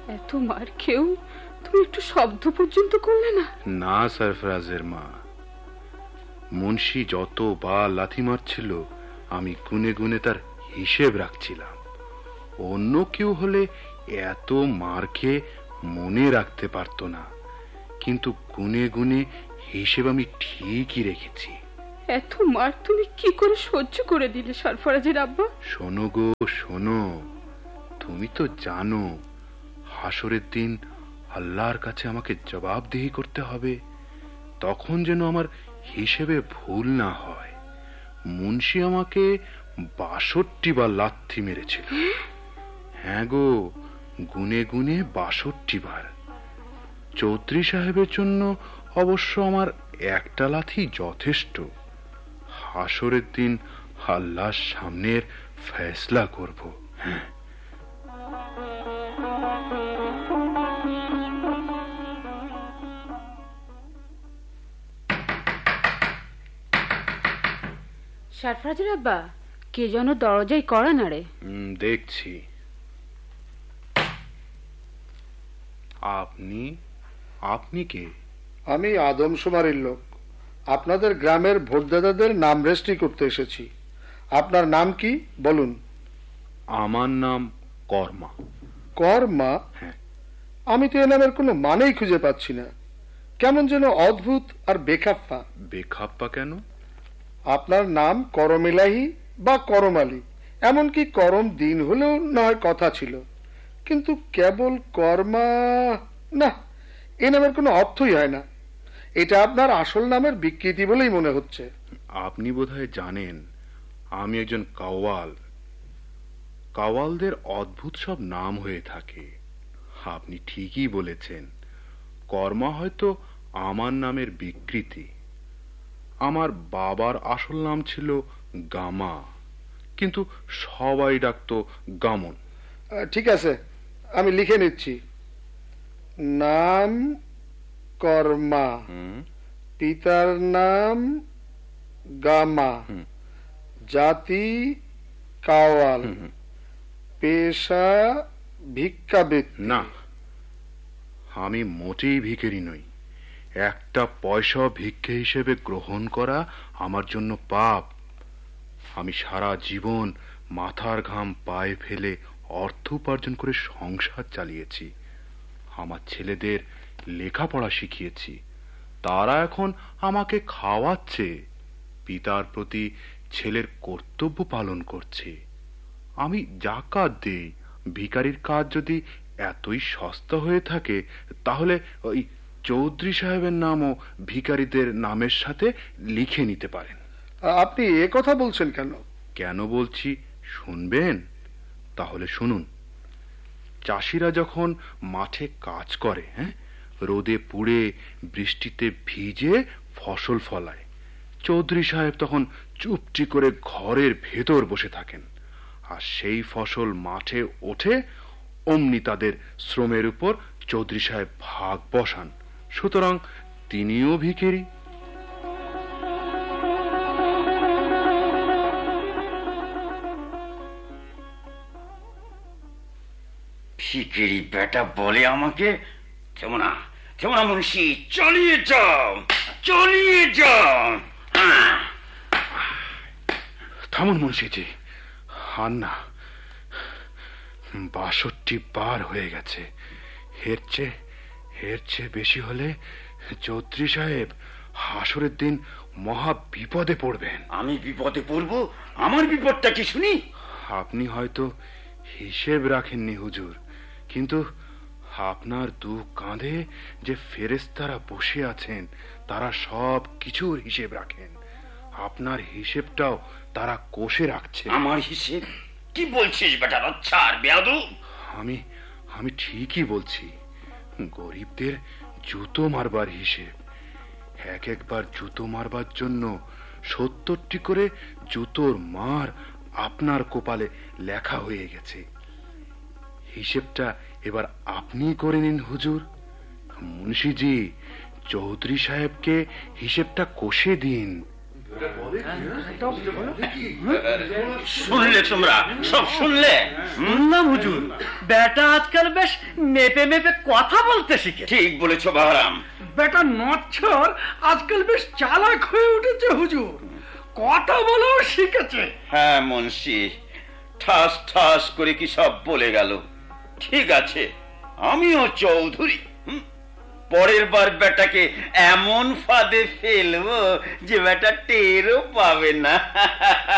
এত মার খেয়েও তুমি একটু শব্দ পর্যন্ত করলে না? না সরফরাজের মা, মুন্সি যতবার লাথি মারছিল আমি গুনে গুনে তার হিসেব রাখছিলাম। অন্য কেউ হলে এত মার খেয়ে মনে রাখতে পারতো না, কিন্তু গুনে গুনে হিসেব আমি ঠিকই রেখেছি। এত মার তুমি কি করে সহ্য করে দিলে সরফরাজের আব্বা? শোনো গো শোনো, তুমি তো জানো হাসরের দিন আল্লাহর কাছে আমাকে জবাবদিহি করতে হবে। তখন যেন আমার হিসেবে ভুল না হয়। মুন্সি আমাকে ৬২ বার লাথি মেরেছিল। হ্যাঁ গো, গুনে গুনে ৬২ বার। চৌধুরী সাহেবের জন্য অবশ্য আমার একটা লাথি যথেষ্ট। হাসরের দিন আল্লাহর সামনের ফয়সালা করব। হ্যাঁ, সরফরাজের আব্বা, কে যেন দরজায় কড়া নাড়ে। দেখছি। আপনি কে? আমি আদমশুমারির লোক। আপনাদের গ্রামের ভোটদাতাদের নাম রেজিস্ট্রি করতে এসেছি। আপনার নাম কি বলুন? আমার নাম কর্মা। কর্মা? হ্যাঁ। আমি তো এ নামের কোনো মানেই খুঁজে পাচ্ছি না। কেমন যেন অদ্ভুত আর বেখাপ্পা। বেখাপ্পা কেন? আপনার নাম করমিলাহি বা করম আলী, এমনকি করম দিন হলেও না হয় কথা ছিল, কিন্তু কেবল কর্মা, না, এ নামের কোনো অর্থই হয় না। এটা আপনার আসল নামের বিকৃতি বলেই মনে হচ্ছে। আপনি বোধহয় জানেন আমি একজন কাওয়াল। কাওয়ালদের অদ্ভুত সব নাম হয়ে থাকে। আপনি ঠিকই বলেছেন, কর্মা হয়তো আমার নামের বিকৃতি। আমার বাবার আসল নাম ছিল গামা, কিন্তু সবাই ডাকতো গামন। ঠিক আছে, আমি লিখে নিচ্ছি। নাম কর্মা, পিতার নাম গামা, জাতি কাওয়াল, পেশা ভিক্ষাবৃত্তি। না, আমি মোটেই ভিখারি নই। একটা পয়সা ভিক্ষে হিসেবে গ্রহণ করা আমার জন্য পাপ। আমি সারা জীবন মাথার ঘাম পায়ে ফেলে অর্থ উপার্জন করে সংসার চালিয়েছি। আমার ছেলেদের লেখাপড়া শিখিয়েছি, তারা এখন আমাকে খাওয়াচ্ছে। পিতার প্রতি ছেলের কর্তব্য পালন করছে। আমি যাকাত দেই। ভিখারির কাজ যদি এতই সস্তা হয়ে থাকে, তাহলে ওই চৌধুরী সাহেবের নামও ভিখারিদের নামের সাথে লিখে নিতে পারেন। আপনি এ কথা বলছেন কেন? কেন বলছি শুনবেন? তাহলে শুনুন। চাষিরা যখন মাঠে কাজ করে, রোদে পুড়ে বৃষ্টিতে ভিজে ফসল ফলায়, চৌধুরী সাহেব তখন চুপটি করে ঘরের ভেতর বসে থাকেন। আর সেই ফসল মাঠে ওঠে, অমনি তাদের শ্রমের উপর চৌধুরী সাহেব ভাগ বসান। সুতরাং তিনিও ভিখারি। ভিখারি বেটা বলে আমাকে, কেমন কেমন মুন্সি, চালিয়ে যাও, চালিয়ে যাও। থামুন মুন্সিজি, আর না, ৬২ বার হয়ে গেছে। এর চেয়ে বেশি হলে চৌধুরী সাহেব হাসরের দিন মহা বিপদে পড়বেন। আমি বিপদে পড়ব? আমার বিপদটা কি শুনি? আপনি হয়তো হিসেব রাখেননি হুজুর, কিন্তু আপনার দু কাঁধে যে ফেরেশতারা বসে আছেন, তারা সব কিছুর হিসেব রাখেন। আপনার হিসেবটাও তারা কষে রাখছে। আমার হিসেব? কি বলছিস বেটা বাচ্চার বেয়াদব? আমি ঠিকই বলছি। গরিবদের জুতো মারবার হিসেব। একবার জুতো মারবার জন্য ৭০টি করে জুতোর মার আপনার কপালে লেখা হয়ে গেছে। হিসেবটা এবার আপনি করে নিন হুজুর। মুন্সিজি, চৌধুরী সাহেবকে হিসেবটা কষে দিন। শুনলে তোমরা, সব শুনলে? শুনলাম হুজুর, বেটা আজকাল বেশ মেপে মেপে কথা বলতে শিখে। ঠিক বলেছ বাহারাম। বেটা নচ্ছর আজকাল বেশ চালাক হয়ে উঠেছে হুজুর, কথা বলেও শিখেছে। হ্যাঁ মুন্সি, ঠাস ঠাস করে কি সব বলে গেল। ঠিক আছে, আমিও চৌধুরী। পরের বার বেটাকে এমন ফাঁদে ফেলবো যে বেটা টেরও পাবে না।